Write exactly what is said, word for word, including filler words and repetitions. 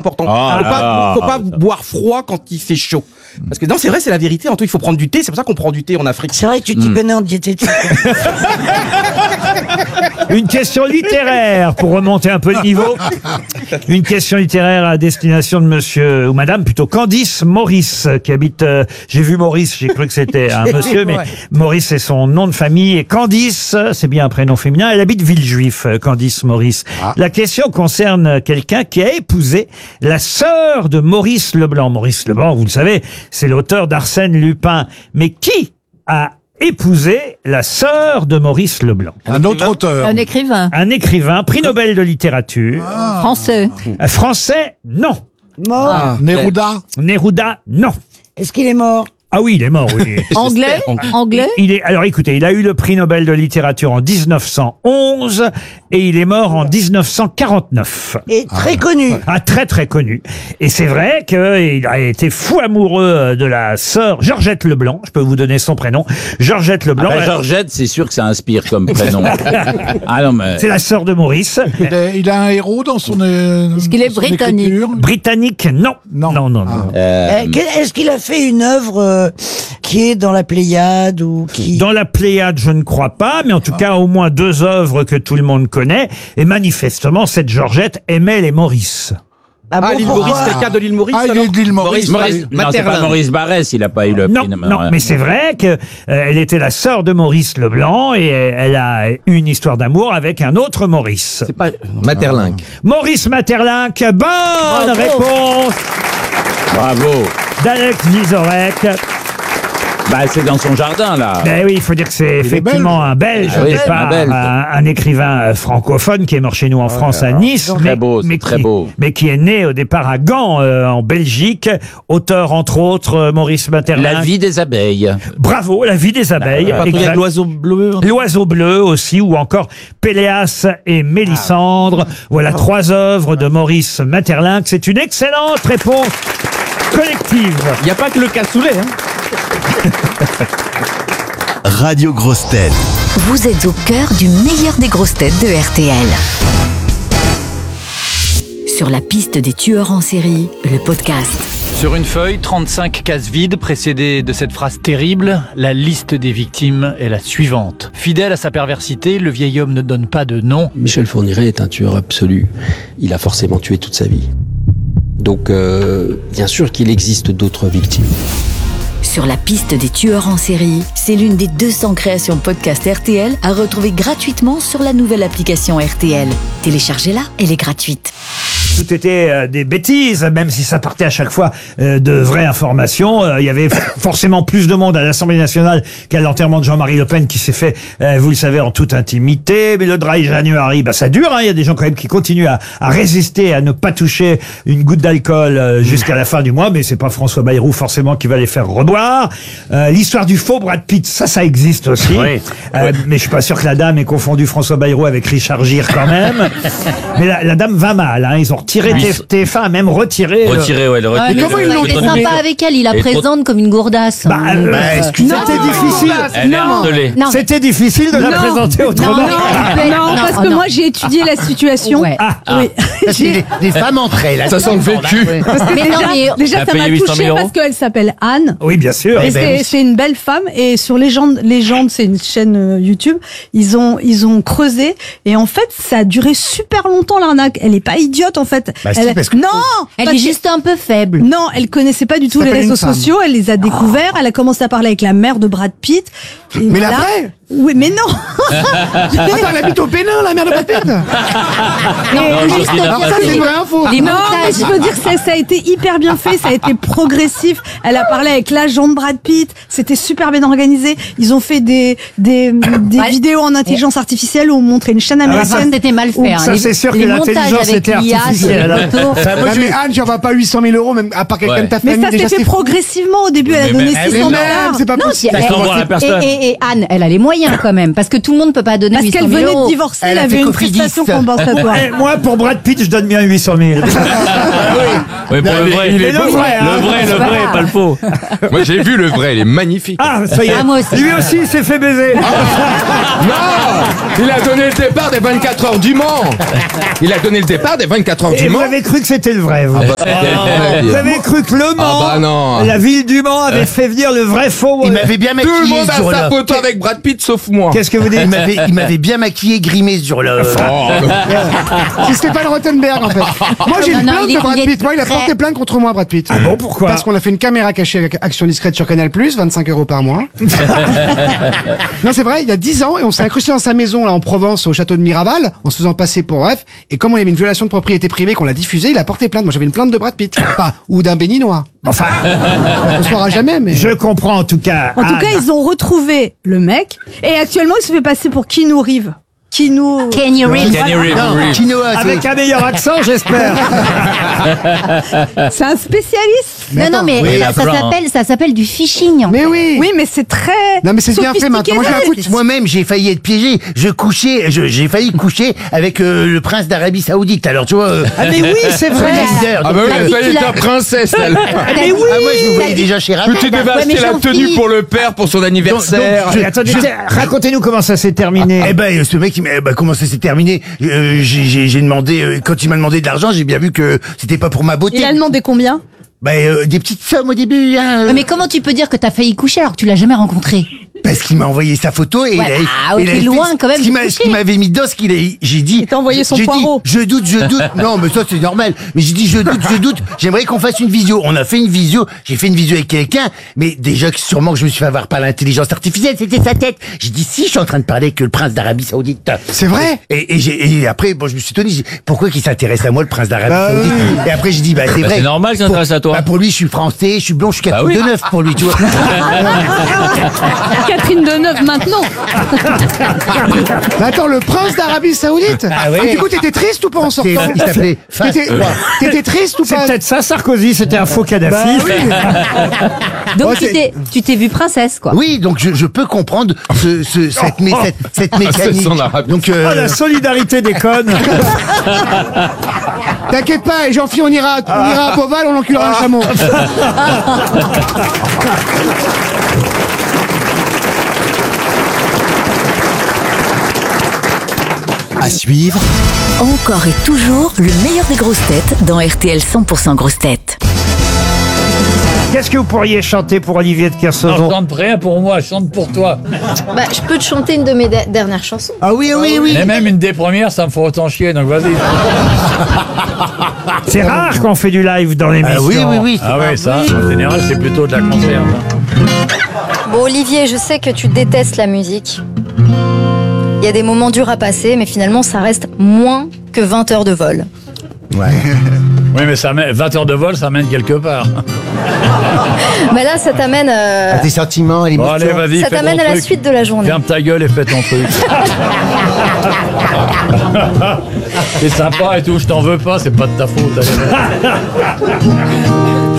important. Ah, faut pas, ah, faut pas ah, boire froid quand il fait chaud. Parce que non, c'est vrai, c'est la vérité. Antoine, il faut prendre du thé. C'est pour ça qu'on prend du thé en Afrique. C'est vrai que tu t'y connais en diététique. Une question littéraire pour remonter un peu le niveau. Une question littéraire à destination de monsieur ou madame, plutôt Candice Maurice, qui habite, euh, j'ai vu Maurice, j'ai cru que c'était un monsieur, mais Ouais. Maurice c'est son nom de famille, et Candice, c'est bien un prénom féminin, elle habite Villejuif, euh, Candice Maurice. La question concerne quelqu'un qui a épousé la sœur de Maurice Leblanc. Maurice Leblanc, vous le savez, c'est l'auteur d'Arsène Lupin. Mais qui a épousé la sœur de Maurice Leblanc? Un autre auteur. Un écrivain. Un écrivain, prix Nobel de littérature. Français. Un Français, non. Mort. Ah, Neruda. Neruda, non. Est-ce qu'il est mort? Ah oui, il est mort, oui. Anglais. Anglais. Il est, alors écoutez, il a eu le prix Nobel de littérature en dix-neuf cent onze et il est mort en dix-neuf cent quarante-neuf. Et très connu. Ah, très très connu. Et c'est vrai qu'il a été fou amoureux de la sœur Georgette Leblanc. Je peux vous donner son prénom. Georgette Leblanc. Ah bah, Georgette, c'est sûr que ça inspire comme prénom. Ah non, mais... C'est la sœur de Maurice. Il a, il a un héros dans son. euh, Est-ce qu'il est son britannique? écriture Britannique, non. Non. Non, non, non. Ah. Euh, Euh, quel- Est-ce qu'il a fait une œuvre euh, qui est dans la Pléiade ou qui... Dans la Pléiade, je ne crois pas, mais en tout cas, au moins deux œuvres que tout le monde connaît. Et manifestement, cette Georgette aimait les Maurice. Ah bon, Ah, l'île pourquoi? Maurice, quelqu'un de l'île Maurice. Ah, il alors est de l'île Maurice. Maurice, Maurice- non, c'est pas Materlin. Maurice Barrès, il a pas eu le Non, prix. non, mais c'est vrai que euh, elle était la sœur de Maurice Leblanc et euh, elle a eu une histoire d'amour avec un autre Maurice. C'est pas Materlinck. Maurice Maeterlinck, bonne réponse Bravo. d'Alex Vizorek. Bah, c'est dans son jardin, là. Ben oui, il faut dire que c'est effectivement un Belge Ah au oui, départ, un Belge. un, un écrivain euh, francophone qui est mort chez nous en France à Nice, Très mais, beau, c'est mais très qui, beau. mais qui est né au départ à Gand, euh, en Belgique, auteur entre autres euh, Maurice Maeterlinck. La vie des abeilles. Bravo, La vie des abeilles. Pas exact. l'oiseau bleu. L'oiseau bleu aussi, ou encore Péléas et Mélisandre. Voilà trois œuvres de Maurice Maeterlinck. C'est une excellente réponse collective. Il n'y a pas que le cassoulet. Hein. Radio Grosses Têtes. Vous êtes au cœur du meilleur des grosses têtes de R T L. Sur la piste des tueurs en série, le podcast. Sur une feuille, trente-cinq cases vides précédées de cette phrase terrible, la liste des victimes est la suivante. Fidèle à sa perversité, le vieil homme ne donne pas de nom. Michel Fourniret est un tueur absolu. Il a forcément tué toute sa vie. Donc, euh, bien sûr qu'il existe d'autres victimes. Sur la piste des tueurs en série, c'est l'une des deux cents créations podcast R T L à retrouver gratuitement sur la nouvelle application R T L. Téléchargez-la, elle est gratuite. Tout était euh, des bêtises, même si ça partait à chaque fois euh, de vraies informations. Euh, Il y avait f- forcément plus de monde à l'Assemblée nationale qu'à l'enterrement de Jean-Marie Le Pen qui s'est fait, euh, vous le savez, en toute intimité. Mais le dry January, bah, ça dure. Hein. Il y a des gens quand même qui continuent à, à résister, à ne pas toucher une goutte d'alcool euh, jusqu'à la fin du mois. Mais c'est pas François Bayrou forcément qui va les faire reboire. Euh, L'histoire du faux Brad Pitt, ça, ça existe aussi. Oui. Euh, mais je suis pas sûr que la dame ait confondu François Bayrou avec Richard Gere quand même. Mais la, la dame va mal. Hein. Ils ont retiré Oui. T F un, a même retiré. le- Retiré, ouais, le Ah, retiré. mais comment ils il l'ont était trouvé sympa avec elle, il la Et trop- présente comme une gourdasse. Bah, hein. euh, Donc, euh, excusez-moi, c'était difficile. Elle est harcelée. Non, mais- C'était difficile de la Non. présenter autrement. Non, Non, non, non, parce oh que non. moi j'ai étudié la situation. Ouais. Ah, Oui. J'ai- Des femmes entre elles. Ça sent le vécu. parce que Mais déjà, non, mais- déjà Elle a ça payé m'a huit cent touchée mille euros. parce qu'elle s'appelle Anne. oui, bien sûr. Et c'est c'est une belle femme. Et sur Légende, Légende, c'est une chaîne euh, YouTube. Ils ont ils ont creusé et en fait ça a duré super longtemps l'arnaque. Elle est pas idiote en fait. Bah, si, elle, parce que- non, Elle parce est que- juste un peu faible. Non, elle connaissait pas du tout les s'appelle une réseaux femme. sociaux. Elle les a découverts. Elle a commencé à parler avec la mère de Brad Pitt. Et Mais la voilà. vraie Oui, mais non. Attends, elle habite au Bénin, la mère de Brad Pitt. Mais non, juste je dis dire Ça, que c'est les- une vraie info. les Non, mais montages. je veux dire que ça, ça a été hyper bien fait, ça a été progressif. Elle a parlé avec l'agent de Brad Pitt, c'était super bien organisé. Ils ont fait des des, des Ouais. vidéos en intelligence artificielle où on montrait une chaîne Ah, Enfin, américaine. c'était mal fait. hein. ça, Les- c'est sûr que les l'intelligence montages avec était l'I A, artificielle, sur les hein. photos. Enfin, moi, mais Anne, tu en vas pas huit cent mille euros, même à part quelqu'un Ouais. de ta Mais famille. ça déjà, s'est fait c'est fou. progressivement. Au début, elle a Mais donné même- Mais six cents même, dollars. c'est pas Non, possible. si- Ça s'envoie à la et, personne. et, et Anne, elle a les moyens quand même, parce que tout le monde peut pas donner Parce huit cent qu'elle mille venait euros. de divorcer, elle, Elle a avait fait une cofidiste. prestation compensatoire. Eh, moi, pour Brad Pitt, je donne bien huit cent mille. Oui, pour Non, le mais vrai. il est Et le beau. vrai, hein. Le vrai, le vrai, pas le faux. Moi, j'ai vu le vrai, il est magnifique. Ah, ça y est. Ah, moi aussi. Lui aussi, il s'est fait baiser. Non, il a donné le départ des vingt-quatre heures du Mans. Il a donné le départ des vingt-quatre heures Et du vous Mans. avez cru que c'était le vrai, vous. Ah, Vous avez cru que le Mans, Ah bah non. la ville du Mans, avait fait venir le vrai faux. Il m'avait bien Tout maquillé le monde a ce jour-là. sa photo avec Brad Pitt sauf moi. Qu'est-ce que vous dites? Il m'avait, il m'avait bien maquillé, grimé ce jour-là. Oh, C'est Stéphane Rothenberg, en fait. Moi, j'ai Non, une non, plainte il est- de Brad il est Pitt. Moi, il a très- porté plainte contre moi, Brad Pitt. Ah bon, pourquoi? Parce qu'on a fait une caméra cachée avec Action Discrète sur Canal+, vingt-cinq euros par mois. Non, c'est vrai, il y a dix ans, et on s'est incrusté dans sa maison, là, en Provence, au château de Miraval, en se faisant passer pour bref. Et comme on avait une violation de propriété privée, qu'on l'a diffusée, il a porté plainte. Moi, j'avais une plainte de Brad Pitt. Enfin, ou d'un béninois. Enfin, On ne saura jamais, mais. je comprends en tout cas. En tout Anne. cas, ils ont retrouvé le mec et actuellement, il se fait passer pour Keanu Reeves. Keanu. Kenny Reeves. Kenny Reeves. Non, Quinoa, c'est- Avec un meilleur accent, j'espère. C'est un spécialiste. Non, non, mais Oui, ça, la ça plan. s'appelle, ça s'appelle du phishing. en Mais oui. Oui, mais c'est très. Non, mais c'est bien fait maintenant. Moi, je vais écoute. Moi-même, j'ai failli être piégé. Je couchais, je- j'ai failli coucher avec euh, le prince d'Arabie Saoudite. Alors, tu vois. euh, Ah mais oui, c'est vrai. leader. Ah bah T'as oui, dit ça y que est, tu ta l'as- princesse, elle. T'as mais dit- oui. Ah, moi, je vous T'as voyais dit- déjà chez Tu Ravel. devais Ouais, mais acheter la j'en tenue prie. pour le père pour son anniversaire. Mais attendez, tiens, racontez-nous comment ça s'est terminé. Eh ben, ce mec, il m'a- eh ben, comment ça s'est terminé? Euh, j'ai- J'ai j'ai demandé, euh, quand il m'a demandé de l'argent, j'ai bien vu que c'était pas pour ma beauté. Il a demandé combien? Ben, euh, des petites sommes au début, hein. euh, Mais comment tu peux dire que t'as failli coucher alors que tu l'as jamais rencontré? Parce qu'il m'a envoyé sa photo et Ouais, il a, ah, ok, il a fait- loin, quand même, Ce qui de m'a- ce coucher. qui m'avait mis dos, ce qu'il a, j'ai dit. Il t'a envoyé son j'ai dit, poireau. je doute, je doute. Non, mais ça c'est normal. Mais j'ai dit, je doute, je doute. J'aimerais qu'on fasse une visio. On a fait une visio. J'ai fait une visio avec quelqu'un, mais déjà que sûrement que je me suis fait avoir par l'intelligence artificielle. C'était sa tête. J'ai dit, si, je suis en train de parler avec le prince d'Arabie Saoudite. C'est vrai. Et, et, j'ai- et après, bon, je me suis étonné. J'ai dit, pourquoi qu'il s'intéresse à moi, le prince d'Arabie Bah Saoudite? Et après, j'ai dit, bah c'est Bah, vrai. c'est normal qu'il Pour- s'intéresse à toi. Bah, pour lui, je suis français, je suis blond, je suis Bah Catherine oui. Deneuve pour lui, tu vois. Catherine Deneuve maintenant. Mais attends, le prince d'Arabie Saoudite. Ah ouais. Et du coup, t'étais triste ou pas en sortant? C'est- il s'appelait Fas. T'étais t'étais triste ou C'est pas? peut-être ça, Sarkozy, c'était un faux Kadhafi. Bah oui. Donc Oh, tu c'est- t'es, tu t'es vue princesse, quoi. Oui, donc je, je peux comprendre ce, ce, cette, mé- cette, cette mécanique. Ça, c'est en arabe. Donc, euh, Oh, la solidarité des connes. T'inquiète pas, et Jean-Philippe, on ira, on ira à Beauval, on enculera un chameau. À suivre, Encore et toujours le meilleur des grosses têtes dans R T L cent pour cent grosses têtes. Qu'est-ce que vous pourriez chanter pour Olivier de Non, Kersauzon? je chante rien pour moi, je chante pour toi. Bah, je peux te chanter une de mes de- dernières chansons. ah oui, oui, oui. Et même une des premières, ça me fait autant chier, donc vas-y. C'est rare qu'on fait du live dans l'émission. Ah oui, oui, oui. Ah ouais, ça, en général, c'est plutôt de la conserve. hein. Bon, Olivier, je sais que tu détestes la musique. Il y a des moments durs à passer, mais finalement, ça reste moins que vingt heures de vol. Oui, mais ça mène, vingt heures de vol, ça mène quelque part. Mais là, ça t'amène, euh, À tes sentiments, à Bon, l'émotion. allez, vas-y, ça fais ton t'amène à la truc. suite de la journée. Ferme ta gueule et fais ton truc. C'est sympa et tout, je t'en veux pas, c'est pas de ta faute. allez.